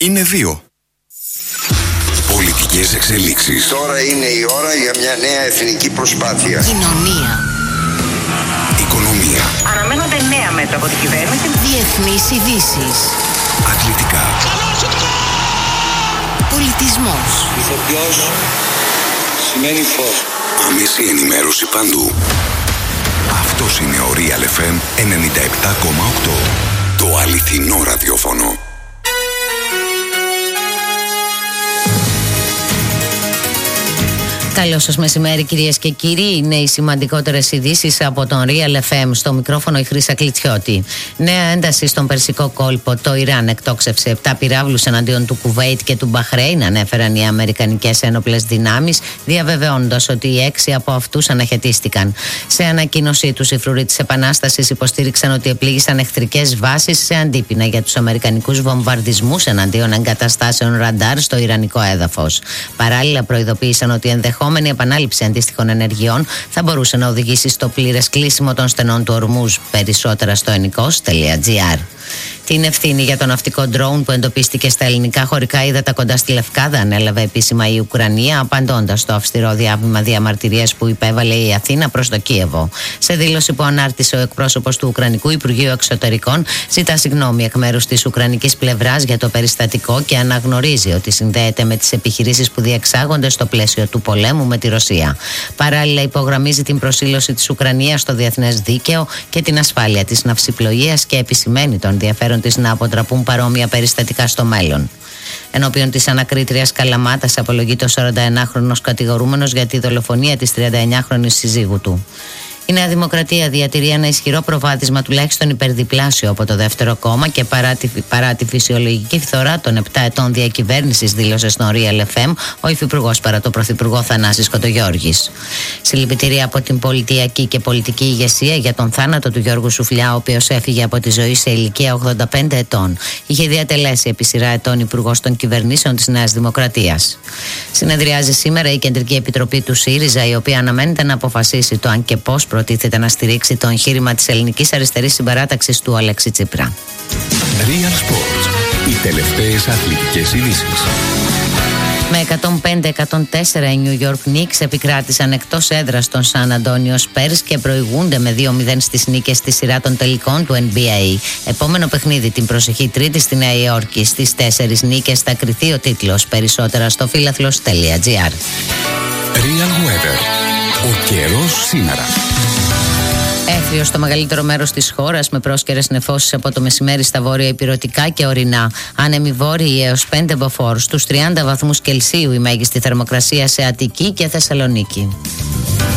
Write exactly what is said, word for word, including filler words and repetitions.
είναι δύο. Πολιτικές εξελίξεις. Τώρα είναι η ώρα για μια νέα εθνική προσπάθεια. Κοινωνία. Οικονομία. Αναμένονται νέα μέτρα από την κυβέρνηση. Διεθνείς ειδήσεις. Αθλητικά. Πολιτισμός. Ηθοποιός σημαίνει φως. Άμεση ενημέρωση παντού. Αυτός είναι ο Real εφ εμ ενενήντα επτά κόμμα οκτώ. Το αληθινό ραδιόφωνο. Καλό σας μεσημέρι, κυρίες και κύριοι. Είναι οι σημαντικότερες ειδήσεις από τον Real εφ εμ. Στο μικρόφωνο η Χρύσα Κλιτσιώτη. Νέα ένταση στον Περσικό κόλπο. Το Ιράν εκτόξευσε επτά πυράβλους εναντίον του Κουβέιτ και του Μπαχρέιν, ανέφεραν οι αμερικανικές ένοπλες δυνάμεις, διαβεβαιώνοντας ότι οι έξι από αυτούς αναχαιτίστηκαν. Σε ανακοίνωσή τους, οι φρουροί της Επανάστασης υποστήριξαν ότι επλήγησαν εχθρικές βάσεις σε αντίπεινα για τους αμερικανικούς βομβαρδισμούς εναντίον εγκαταστάσεων ραντάρ στο ιρανικό έδαφος. Παράλληλα, προειδοποίησαν ότι ενδεχομένως η επανάληψη αντίστοιχων ενεργειών θα μπορούσε να οδηγήσει στο πλήρες κλείσιμο των στενών του Ορμούζ. Περισσότερα στο ενικός τελεία τζι άρ. Την ευθύνη για το ναυτικό ντρόουν που εντοπίστηκε στα ελληνικά χωρικά ύδατα κοντά στη Λευκάδα ανέλαβε επίσημα η Ουκρανία, απαντώντας στο αυστηρό διάβημα διαμαρτυρίας που υπέβαλε η Αθήνα προς το Κίεβο. Σε δήλωση που ανάρτησε ο εκπρόσωπος του Ουκρανικού Υπουργείου Εξωτερικών, ζητά συγγνώμη εκ μέρους της ουκρανικής πλευράς για το περιστατικό και αναγνωρίζει ότι συνδέεται με τις επιχειρήσεις που διεξάγονται στο πλαίσιο του πολέμου με τη Ρωσία. Παράλληλα, υπογραμμίζει την προσήλωση της Ουκρανίας στο διεθνές δίκαιο και την ασφάλεια της ναυσιπλοείας και επισημαίνει τον ενδιαφέρον της να αποτραπούν παρόμοια περιστατικά στο μέλλον. Ενώπιον της ανακρίτριας Καλαμάτας απολογείται ο σαρανταενάχρονος κατηγορούμενος για τη δολοφονία της τριανταεννιάχρονης συζύγου του. Η Νέα Δημοκρατία διατηρεί ένα ισχυρό προβάδισμα τουλάχιστον υπερδιπλάσιο από το δεύτερο κόμμα και παρά τη, παρά τη φυσιολογική φθορά των επτά ετών διακυβέρνησης, δήλωσε στον Real εφ εμ ο υφυπουργός παρά το πρωθυπουργό Θανάσης Κοντογιώργης. Συλληπιτήρια από την πολιτιακή και πολιτική ηγεσία για τον θάνατο του Γιώργου Σουφλιά, ο οποίος έφυγε από τη ζωή σε ηλικία ογδόντα πέντε ετών. Είχε διατελέσει επί σειρά ετών υπουργός των κυβερνήσεων της Νέας Δημοκρατίας. Συνεδριάζει σήμερα η Κεντρική Επιτροπή του ΣΥΡΙΖΑ, η οποία αναμένεται να αποφασίσει το αν και πώς προτίθεται να στηρίξει το εγχείρημα της ελληνικής αριστερής συμπαράταξης του Αλέξη Τσίπρα. Real Sports. Οι τελευταίες αθλητικές ειδήσεις. Με εκατόν πέντε εκατόν τέσσερα οι New York Knicks επικράτησαν εκτός έδρας των San Antonio Spurs και προηγούνται με δύο μηδέν στις νίκες στη σειρά των τελικών του εν μπι έι. Επόμενο παιχνίδι την προσεχή Τρίτη στη Νέα Υόρκη. Στις τέσσερις νίκες θα κριθεί ο τίτλος. Περισσότερα στο φίλαθλος τελεία τζι άρ. Real Weather. Ο καιρός σήμερα. Έθριο στο μεγαλύτερο μέρος της χώρας με πρόσκαιρες νεφώσεις από το μεσημέρι στα βόρεια ηπειρωτικά και ορεινά. Άνεμοι βόρειοι έως πέντε μποφόρ. Στους τριάντα βαθμούς Κελσίου η μέγιστη θερμοκρασία σε Αττική και Θεσσαλονίκη.